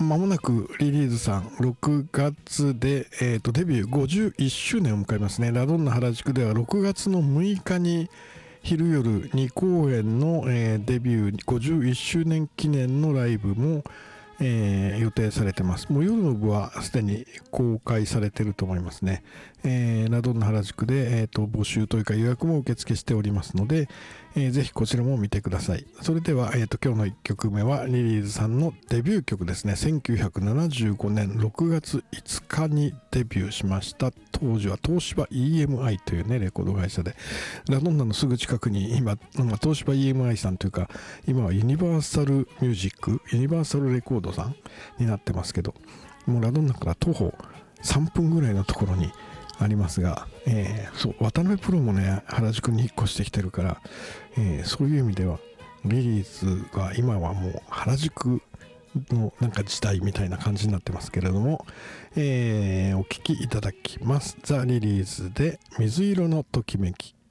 間もなくリリーズさん6月で、デビュー51周年を迎えますね。ラドンナ原宿では6月の6日に昼夜2公演の、デビュー51周年記念のライブも、予定されてます。もう夜の部はすでに公開されていると思いますね。ラドンナ原宿で、募集というか予約も受付しておりますので、ぜひこちらも見てください。それでは、今日の1曲目はリリーズさんのデビュー曲ですね。1975年6月5日にデビューしました。当時は東芝 EMI というねレコード会社で、ラドンナのすぐ近くに今、東芝 EMI さんというか、今はユニバーサルミュージック、ユニバーサルレコードさんになってますけど、もうラドンナから徒歩3分ぐらいのところにありますが、そう渡辺プロもね原宿に引っ越してきてるから、そういう意味ではリリーズは今はもう原宿のなんか時代みたいな感じになってますけれども、お聴きいただきます。ザ・リリーズで水色のときめき。